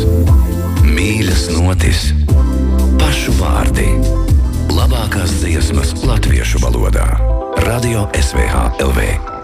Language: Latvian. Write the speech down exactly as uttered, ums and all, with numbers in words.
mīļas notis, pašu vārdi, labākās dziesmas latviešu valodā. Radio S V H L V